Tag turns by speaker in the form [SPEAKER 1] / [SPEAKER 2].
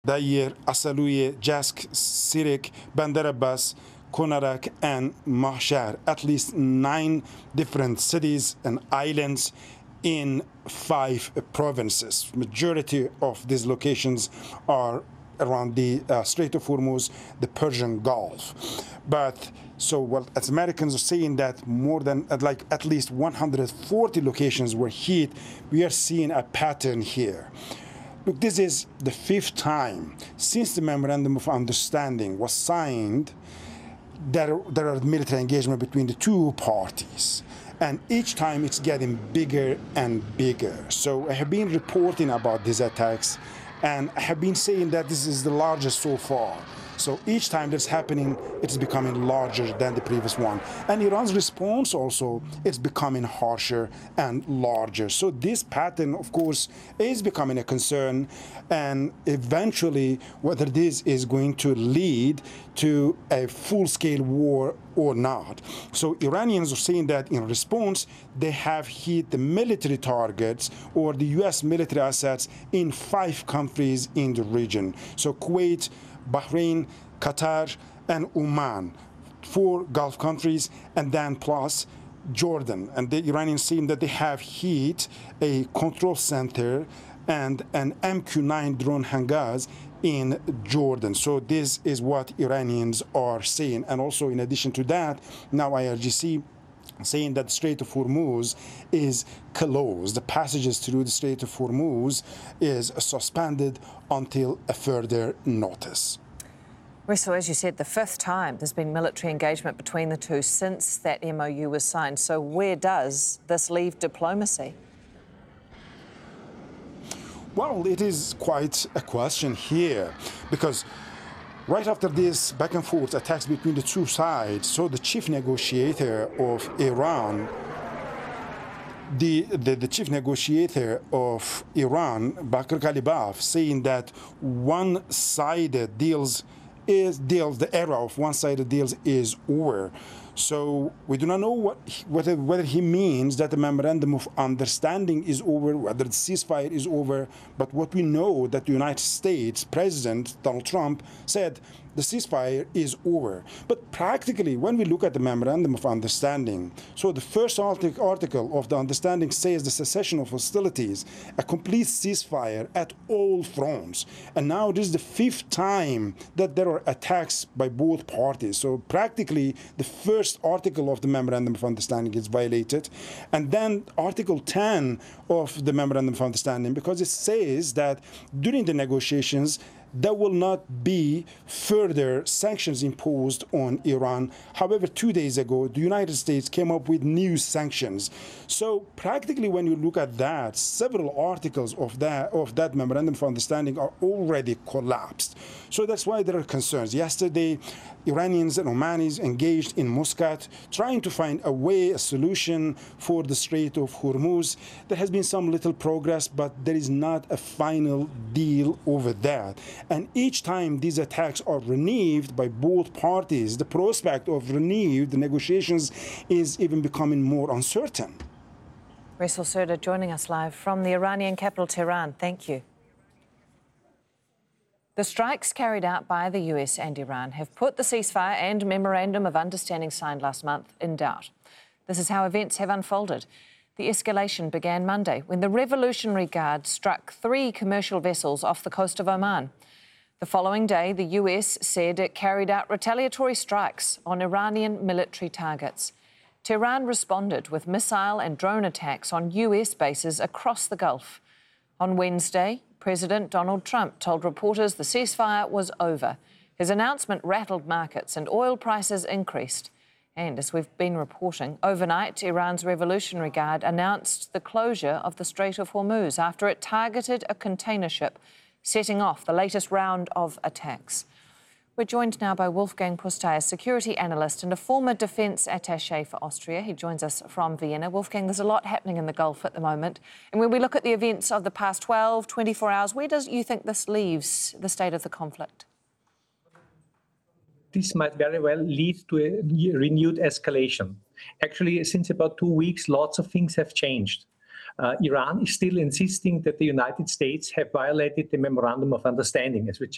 [SPEAKER 1] Dair, Asaluye, Jask, Sirik, Bandar Abbas, Konarak, and Mahshar. At least 9 different cities and islands in 5 provinces. Majority of these locations are around the Strait of Hormuz, the Persian Gulf. But as Americans are saying that more than at least 140 locations were hit, we are seeing a pattern here. Look, this is the 5th time since the Memorandum of Understanding was signed that there are military engagement between the 2 parties. And each time it's getting bigger and bigger. So I have been reporting about these attacks, and I have been saying that this is the largest so far. So each time that's happening, it's becoming larger than the previous one. And Iran's response also is becoming harsher and larger. So this pattern, of course, is becoming a concern. And eventually, whether this is going to lead to a full-scale war or not. So Iranians are saying that in response, they have hit the military targets or the U.S. military assets in 5 countries in the region. So Kuwait, Bahrain, Qatar, and Oman, 4 Gulf countries, and then plus Jordan. And the Iranians saying that they have hit a control center and an MQ-9 drone hangars in Jordan. So this is what Iranians are saying. And also, in addition to that, now IRGC saying that the Strait of Hormuz is closed. The passages through the Strait of Hormuz is suspended until a further notice.
[SPEAKER 2] Ressel, as you said, the 5th time there's been military engagement between the 2 since that MOU was signed. So where does this leave diplomacy?
[SPEAKER 1] Well, it is quite a question here, because right after this back and forth attacks between the 2 sides, so the chief negotiator of Iran, the chief negotiator of Iran, Bakr Ghalibaf, saying that one-sided deals, the era of one-sided deals is over. So we do not know whether he means that the Memorandum of Understanding is over, whether the ceasefire is over. But what we know that the United States President Donald Trump said the ceasefire is over. But practically, when we look at the Memorandum of Understanding, so the first article of the understanding says the cessation of hostilities, a complete ceasefire at all fronts. And now this is the 5th time that there are attacks by both parties. So practically, the first article of the Memorandum of Understanding is violated. And then Article 10 of the Memorandum of Understanding, because it says that during the negotiations, there will not be further sanctions imposed on Iran. However, 2 days ago, the United States came up with new sanctions. So practically, when you look at that, several articles of that Memorandum of Understanding are already collapsed. So that's why there are concerns. Yesterday, Iranians and Omanis engaged in Muscat, trying to find a solution for the Strait of Hormuz. There has been some little progress, but there is not a final deal over that. And each time these attacks are renewed by both parties, the prospect of renewed negotiations is even becoming more uncertain.
[SPEAKER 2] Ressel Surdar joining us live from the Iranian capital, Tehran. Thank you. The strikes carried out by the US and Iran have put the ceasefire and Memorandum of Understanding signed last month in doubt. This is how events have unfolded. The escalation began Monday when the Revolutionary Guard struck 3 commercial vessels off the coast of Oman. The following day, the US said it carried out retaliatory strikes on Iranian military targets. Tehran responded with missile and drone attacks on US bases across the Gulf. On Wednesday, President Donald Trump told reporters the ceasefire was over. His announcement rattled markets and oil prices increased. And as we've been reporting, overnight, Iran's Revolutionary Guard announced the closure of the Strait of Hormuz after it targeted a container ship, setting off the latest round of attacks. We're joined now by Wolfgang Pusztai, a security analyst and a former defence attaché for Austria. He joins us from Vienna. Wolfgang, there's a lot happening in the Gulf at the moment. And when we look at the events of the past 12, 24 hours, where does you think this leaves the state of the conflict?
[SPEAKER 3] This might very well lead to a renewed escalation. Actually, since about 2 weeks, lots of things have changed. Iran is still insisting that the United States have violated the Memorandum of Understanding, which